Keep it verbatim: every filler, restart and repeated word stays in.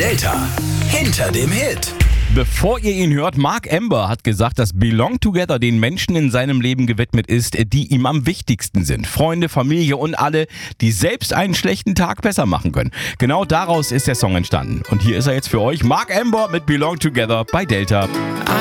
Delta hinter dem Hit. Bevor ihr ihn hört, Mark Amber hat gesagt, dass Belong Together den Menschen in seinem Leben gewidmet ist, die ihm am wichtigsten sind. Freunde, Familie und alle, die selbst einen schlechten Tag besser machen können. Genau daraus ist der Song entstanden. Und hier ist er jetzt für euch, Mark Amber mit Belong Together bei Delta.